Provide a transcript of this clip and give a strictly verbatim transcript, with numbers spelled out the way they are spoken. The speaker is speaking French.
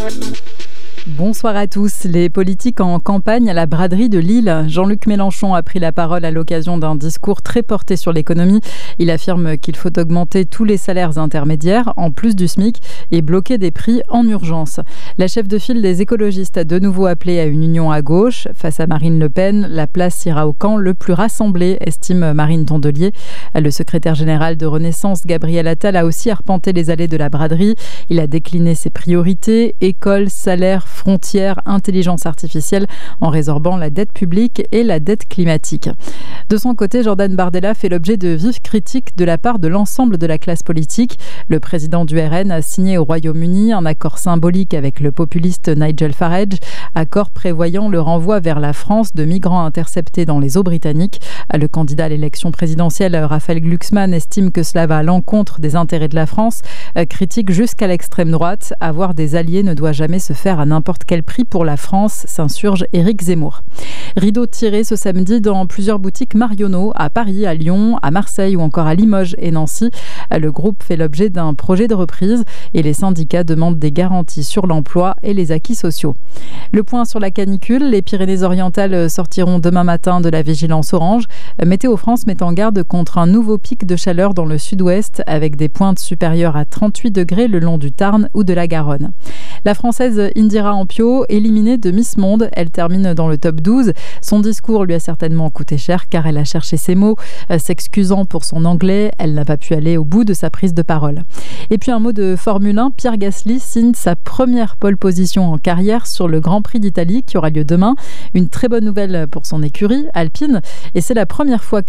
Bonsoir à tous. Les politiques en campagne à la braderie de Lille. Jean-Luc Mélenchon a pris la parole à l'occasion d'un discours très porté sur l'économie. Il affirme qu'il faut augmenter tous les salaires intermédiaires, en plus du SMIC, et bloquer des prix en urgence. La chef de file des écologistes a de nouveau appelé à une union à gauche. Face à Marine Le Pen, la place ira au camp le plus rassemblé, estime Marine Tondelier. Le secrétaire général de Renaissance, Gabriel Attal, a aussi arpenté les allées de la braderie. Il a décliné ses priorités, école, salaire, frontières, intelligence artificielle, en résorbant la dette publique et la dette climatique. De son côté, Jordan Bardella fait l'objet de vives critiques de la part de l'ensemble de la classe politique. Le président du R N a signé au Royaume-Uni un accord symbolique avec le populiste Nigel Farage, accord prévoyant le renvoi vers la France de migrants interceptés dans les eaux britanniques. Le candidat à l'élection présidentielle, Raphaël Glucksmann, estime que cela va à l'encontre des intérêts de la France, critique jusqu'à l'extrême droite. Avoir des alliés ne doit jamais se faire à n'importe quel prix pour la France, s'insurge Éric Zemmour. Rideau tiré ce samedi dans plusieurs boutiques Marionneau, à Paris, à Lyon, à Marseille ou encore à Limoges et Nancy. Le groupe fait l'objet d'un projet de reprise et les syndicats demandent des garanties sur l'emploi et les acquis sociaux. Le point sur la canicule, les Pyrénées-Orientales sortiront demain matin de la vigilance orange. Météo France met en garde contre un nouveau pic de chaleur dans le sud-ouest avec des pointes supérieures à trente-huit degrés le long du Tarn ou de la Garonne. La Française Indira Ampio, éliminée de Miss Monde, elle termine dans le top douze. Son discours lui a certainement coûté cher car elle a cherché ses mots. S'excusant pour son anglais, elle n'a pas pu aller au bout de sa prise de parole. Et puis un mot de Formule un, Pierre Gasly signe sa première pole position en carrière sur le Grand Prix d'Italie qui aura lieu demain. Une très bonne nouvelle pour son écurie, Alpine, et c'est la première fois